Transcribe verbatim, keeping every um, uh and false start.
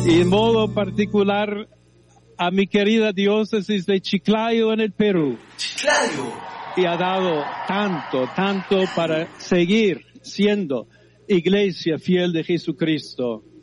y en modo particular a mi querida diócesis de Chiclayo en el Perú. Chiclayo. Y ha dado tanto, tanto para seguir siendo iglesia fiel de Jesucristo.